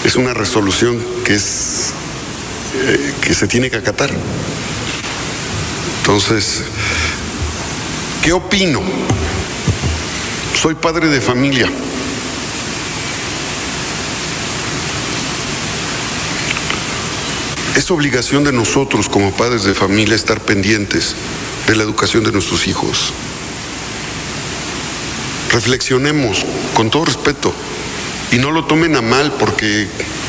es una resolución que se tiene que acatar. Entonces, ¿qué opino? Soy padre de familia. Es obligación de nosotros como padres de familia estar pendientes de la educación de nuestros hijos. Reflexionemos con todo respeto y no lo tomen a mal, porque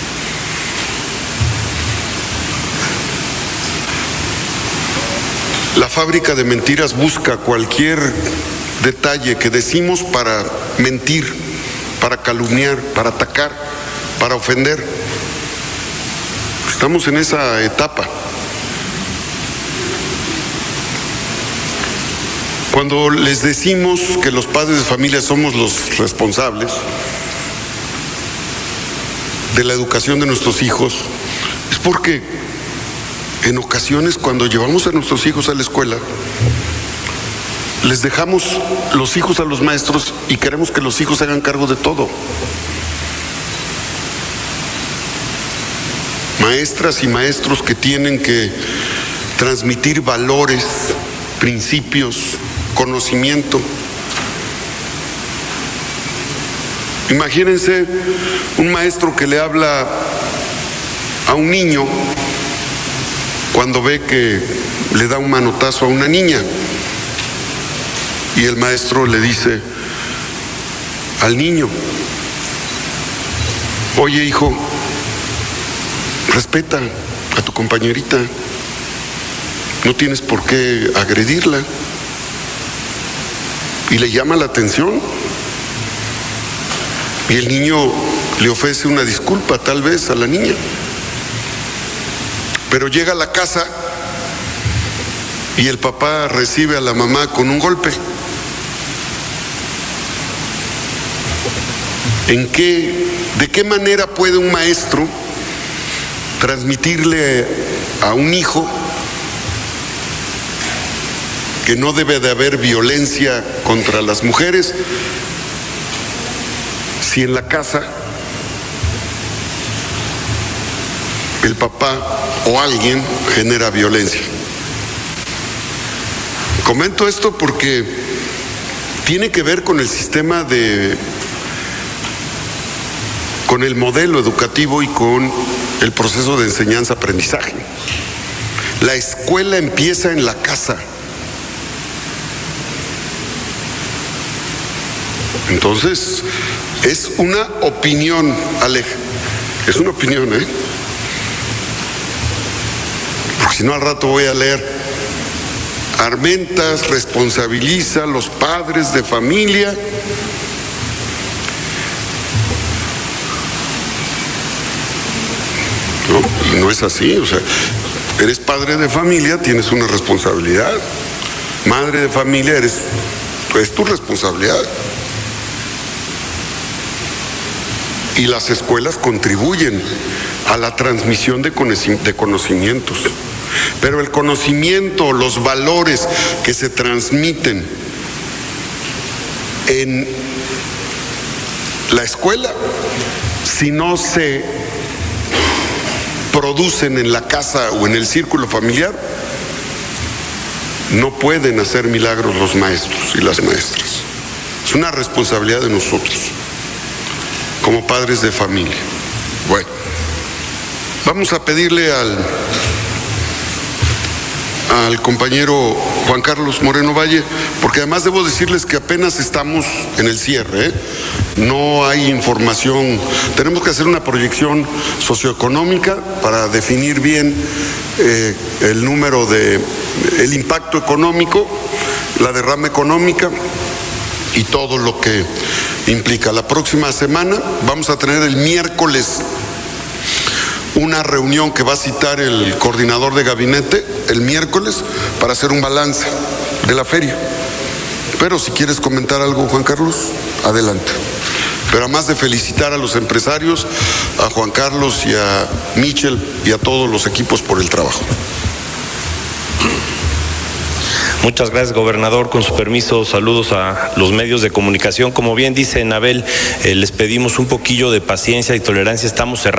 la fábrica de mentiras busca cualquier detalle que decimos para mentir, para calumniar, para atacar, para ofender. Estamos en esa etapa. Cuando les decimos que los padres de familia somos los responsables de la educación de nuestros hijos, es porque en ocasiones cuando llevamos a nuestros hijos a la escuela, les dejamos los hijos a los maestros y queremos que los hijos se hagan cargo de todo. Maestras y maestros que tienen que transmitir valores, principios, conocimiento. Imagínense un maestro que le habla a un niño cuando ve que le da un manotazo a una niña y el maestro le dice al niño: oye, hijo, respeta a tu compañerita, no tienes por qué agredirla. Y le llama la atención y el niño le ofrece una disculpa tal vez a la niña, pero llega a la casa y el papá recibe a la mamá con un golpe. ¿De qué manera puede un maestro transmitirle a un hijo que no debe de haber violencia contra las mujeres si en la casa el papá o alguien genera violencia? Comento esto porque tiene que ver con el sistema con el modelo educativo y con el proceso de enseñanza-aprendizaje. La escuela empieza en la casa. Entonces, es una opinión, Ale, es una opinión, porque si no al rato voy a leer: Armentas responsabiliza a los padres de familia . No, y no es así. O sea, eres padre de familia, tienes una responsabilidad. Madre de familia, es tu responsabilidad. Y las escuelas contribuyen a la transmisión de conocimientos. Pero el conocimiento, los valores que se transmiten en la escuela, si no se producen en la casa o en el círculo familiar, no pueden hacer milagros los maestros y las maestras. Es una responsabilidad de nosotros como padres de familia. Bueno, vamos a pedirle al compañero Juan Carlos Moreno Valle, porque además debo decirles que apenas estamos en el cierre, no hay información, tenemos que hacer una proyección socioeconómica para definir bien el impacto económico, la derrama económica y todo lo que implica. La próxima semana vamos a tener el miércoles una reunión que va a citar el coordinador de gabinete el miércoles para hacer un balance de la feria. Pero si quieres comentar algo, Juan Carlos, adelante. Pero además de felicitar a los empresarios, a Juan Carlos y a Michel y a todos los equipos por el trabajo. Muchas gracias, gobernador. Con su permiso, saludos a los medios de comunicación. Como bien dice Nabel, les pedimos un poquillo de paciencia y tolerancia. Estamos cerrando